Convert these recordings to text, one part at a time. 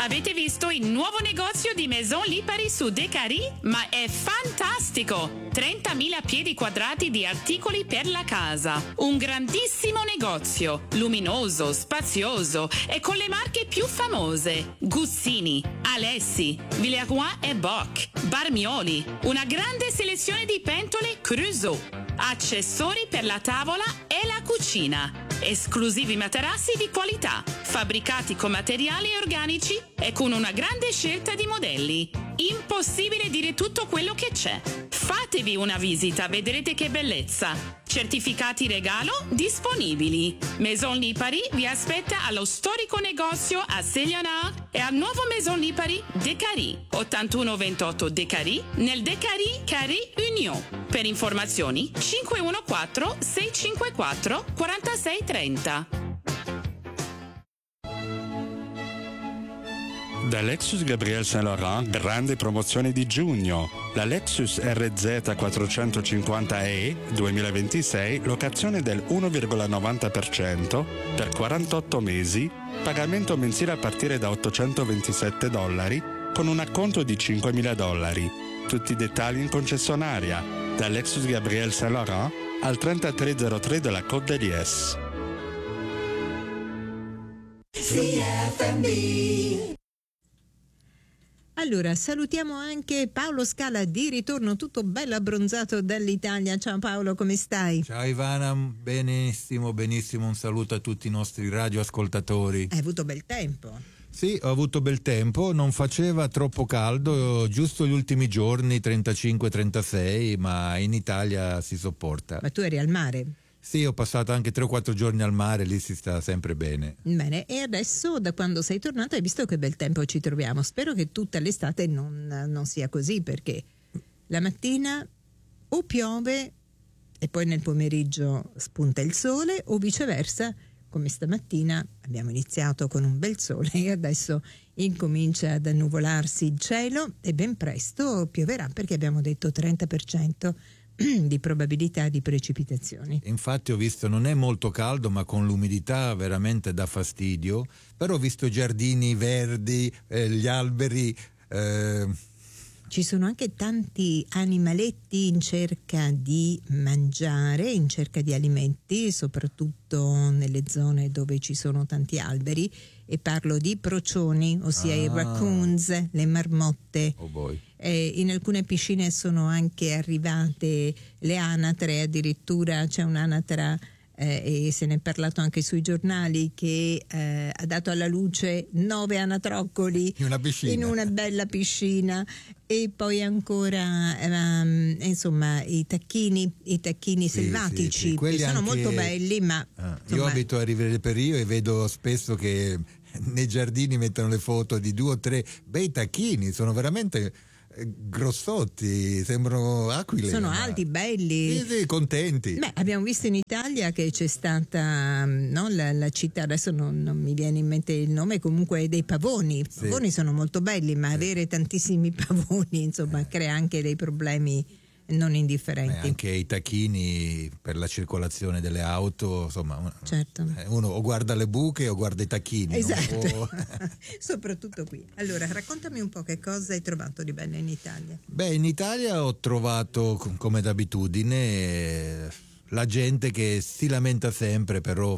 Avete visto il nuovo negozio di Maison Lipari su Decari? Ma è fantastico! 30.000 piedi quadrati di articoli per la casa. Un grandissimo negozio, luminoso, spazioso e con le marche più famose. Guzzini, Alessi, Villeroy e Boch, Barmioli. Una grande selezione di pentole Creusot. Accessori per la tavola e la cucina. Esclusivi materassi di qualità, fabbricati con materiali organici e con una grande scelta di modelli. Impossibile dire tutto quello che c'è. Fatevi una visita, vedrete che bellezza. Certificati regalo disponibili. Maison Lipari vi aspetta allo storico negozio a Segliana e al nuovo Maison Lipari Decari, 8128 Decari, nel Decari Cari Union. Per informazioni 514 654 4630. Da Lexus Gabriel Saint Laurent, grande promozione di giugno. La Lexus RZ 450e 2026, locazione del 1,90% per 48 mesi, pagamento mensile a partire da $827 con un acconto di $5.000. Tutti i dettagli in concessionaria. Da Lexus Gabriel Saint Laurent al 3303 della Côte d'Elies. Allora, salutiamo anche Paolo Scala di ritorno, tutto bello abbronzato dall'Italia. Ciao Paolo, come stai? Ciao Ivana, benissimo, un saluto a tutti i nostri radioascoltatori. Hai avuto bel tempo? Sì, ho avuto bel tempo, non faceva troppo caldo, giusto gli ultimi giorni, 35-36, ma in Italia si sopporta. Ma tu eri al mare? Sì, ho passato anche 3 o 4 giorni al mare, lì si sta sempre bene. Bene, e adesso da quando sei tornato hai visto che bel tempo ci troviamo. Spero che tutta l'estate non sia così, perché la mattina o piove e poi nel pomeriggio spunta il sole, o viceversa, come stamattina abbiamo iniziato con un bel sole e adesso incomincia ad annuvolarsi il cielo e ben presto pioverà, perché abbiamo detto 30% di probabilità di precipitazioni. Infatti ho visto, non è molto caldo, ma con l'umidità veramente dà fastidio, però ho visto giardini verdi, gli alberi. Ci sono anche tanti animaletti in cerca di mangiare, in cerca di alimenti, soprattutto nelle zone dove ci sono tanti alberi, e parlo di procioni, ossia i raccoons, le marmotte. Oh boy. In alcune piscine sono anche arrivate le anatre, addirittura c'è un'anatra e se ne è parlato anche sui giornali, che ha dato alla luce 9 anatroccoli in una bella piscina. E poi ancora insomma i tacchini selvatici, sì. che sono anche molto belli, ma io abito a Riviera del Perio e vedo spesso che nei giardini mettono le foto di 2 o 3 bei tacchini, sono veramente grossotti, sembrano aquile. Sono alti, belli. Sì, contenti. Beh, abbiamo visto in Italia che c'è stata la città, adesso non mi viene in mente il nome, comunque dei pavoni. I pavoni sono molto belli, ma avere tantissimi pavoni, insomma, crea anche dei problemi non indifferenti. Anche i tacchini per la circolazione delle auto, insomma, certo. Uno o guarda le buche o guarda i tacchini. Esatto. Soprattutto qui. Allora, raccontami un po' che cosa hai trovato di bello in Italia. Beh, in Italia ho trovato, come d'abitudine, la gente che si lamenta sempre, però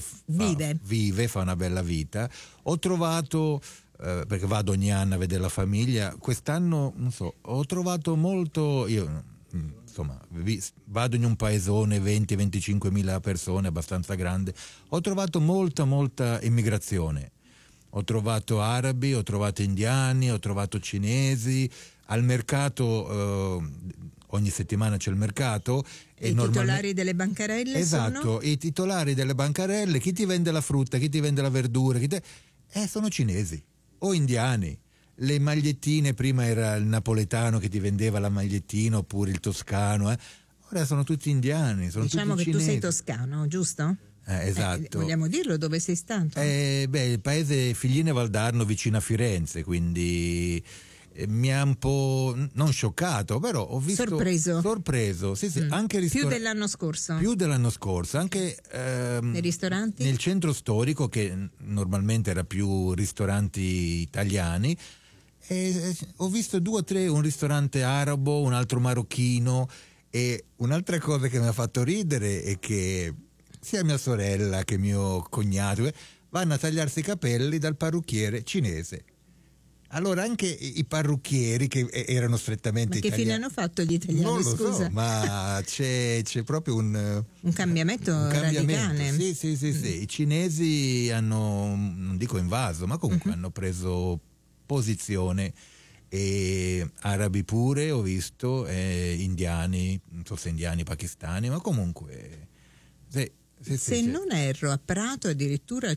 fa una bella vita. Ho trovato, perché vado ogni anno a vedere la famiglia, quest'anno non so, ho trovato molto, insomma, vado in un paesone 20-25 mila persone, abbastanza grande, ho trovato molta immigrazione. Ho trovato arabi, ho trovato indiani, ho trovato cinesi. Al mercato ogni settimana c'è il mercato. I titolari delle bancarelle? Esatto, sono? I titolari delle bancarelle, chi ti vende la frutta, chi ti vende la verdura, sono cinesi o indiani. Le magliettine, prima era il napoletano che ti vendeva la magliettina, oppure il toscano, ora sono tutti indiani, sono diciamo tutti che cinesi. tu sei toscano, giusto? Esatto. Vogliamo dirlo, dove sei stato? Il paese Figline Valdarno, vicino a Firenze, quindi mi ha un po' non scioccato, però ho visto sorpreso, sì, anche più dell'anno scorso, anche nei ristoranti, nel centro storico, che normalmente era più ristoranti italiani, e ho visto 2 o 3, un ristorante arabo, un altro marocchino. E un'altra cosa che mi ha fatto ridere è che sia mia sorella che mio cognato vanno a tagliarsi i capelli dal parrucchiere cinese. Allora anche i parrucchieri, che erano strettamente italiani. Ma che fine hanno fatto gli italiani? Non lo scusa. so, ma c'è proprio un cambiamento radicale. Sì. I cinesi hanno, non dico invaso, ma comunque hanno preso posizione. E arabi pure ho visto, indiani, non so se indiani, pakistani, ma comunque se non erro, a Prato addirittura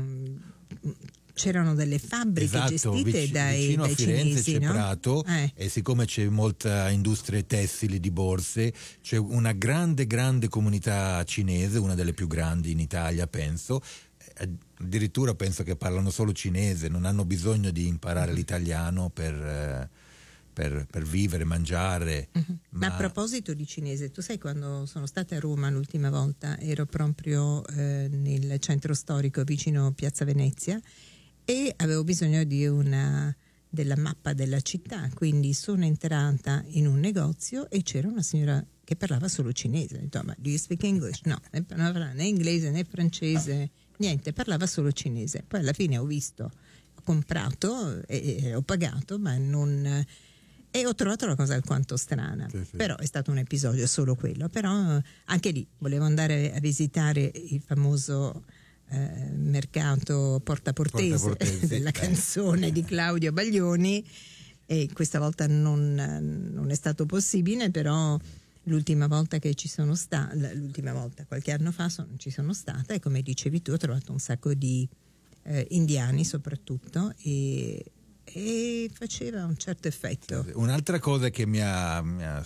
c'erano delle fabbriche gestite dai vicino a Firenze cinesi, c'è no? Prato, e siccome c'è molta industria tessili di borse, c'è una grande comunità cinese, una delle più grandi in Italia, penso. Addirittura penso che parlano solo cinese, non hanno bisogno di imparare l'italiano per vivere, mangiare. Ma a proposito di cinese, tu sai, quando sono stata a Roma l'ultima volta ero proprio nel centro storico vicino Piazza Venezia e avevo bisogno della mappa della città, quindi sono entrata in un negozio e c'era una signora che parlava solo cinese. Ho detto, ma do you speak English? No, non parlava né inglese né francese. Niente, parlava solo cinese. Poi alla fine ho comprato e ho pagato, ma non. E ho trovato una cosa alquanto strana. Sì. Però è stato un episodio solo quello. Però anche lì volevo andare a visitare il famoso mercato Porta Portese della canzone di Claudio Baglioni, e questa volta non è stato possibile, però. L'ultima volta qualche anno fa ci sono stata, e come dicevi tu ho trovato un sacco di indiani soprattutto, e faceva un certo effetto. Un'altra cosa che mi ha non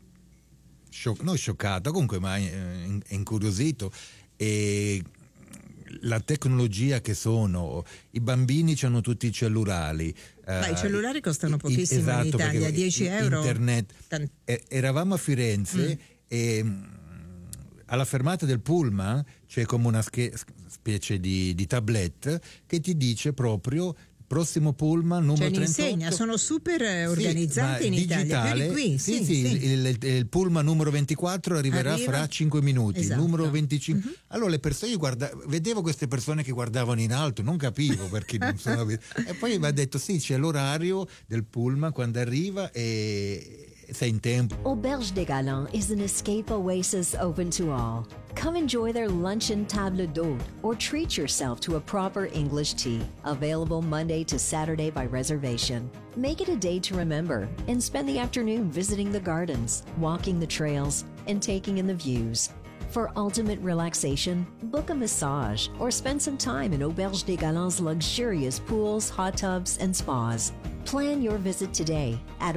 scioccato, comunque mi ha incuriosito, è la tecnologia che sono. I bambini hanno tutti i cellulari. I cellulari costano pochissimo in Italia, 10 euro. Internet. Eravamo a Firenze e alla fermata del pullman c'è come una specie di tablet che ti dice proprio prossimo pullman numero 38. Insegna, sono super organizzati in Italia, più di qui. Il pullman numero 24 arriva fra 5 minuti, esatto. Numero 25. Allora le persone, vedevo queste persone che guardavano in alto, non capivo perché non sono. E poi mi ha detto sì, c'è l'orario del pullman quando arriva e sei in tempo. Auberge des Galants is an escape oasis open to all. Come enjoy their luncheon table d'hôte or treat yourself to a proper English tea. Available Monday to Saturday by reservation. Make it a day to remember and spend the afternoon visiting the gardens, walking the trails, and taking in the views. For ultimate relaxation, book a massage or spend some time in Auberge des Galants' luxurious pools, hot tubs, and spas. Plan your visit today at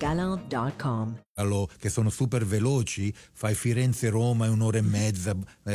aubergedesgalants.com. Che sono super veloci, fai Firenze-Roma in 1 ora e mezza,